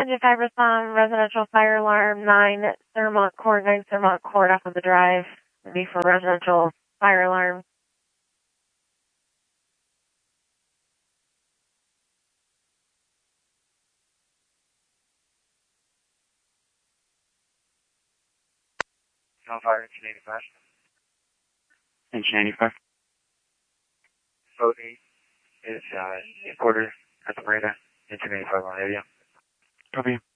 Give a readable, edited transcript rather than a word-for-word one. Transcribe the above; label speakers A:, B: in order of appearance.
A: Engine 5 respond, residential fire alarm, 9 Thermont Court off of the drive. Need for residential fire alarm.
B: No fire, engine 85.
C: Engine 85.
B: Boat 8 is quarter at the marina, engine 85 on area.
C: Copy.